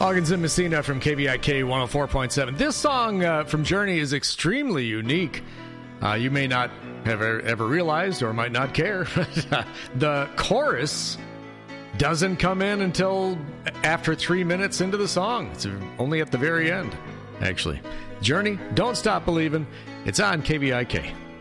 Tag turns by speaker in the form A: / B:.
A: Hawkins and Messina from KVIK 104.7. This song from Journey is extremely unique. You may not have ever realized or might not care. The chorus doesn't come in until after 3 minutes into the song. It's only at the very end, actually. Journey, Don't Stop Believing. It's on KVIK.